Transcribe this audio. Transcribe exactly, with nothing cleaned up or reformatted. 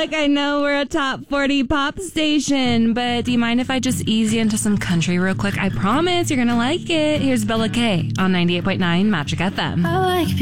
Look, I know we're a top forty pop station, but do you mind if I just ease you into some country real quick? I promise you're going to like it. Here's Bella K on ninety-eight point nine Magic F M. I like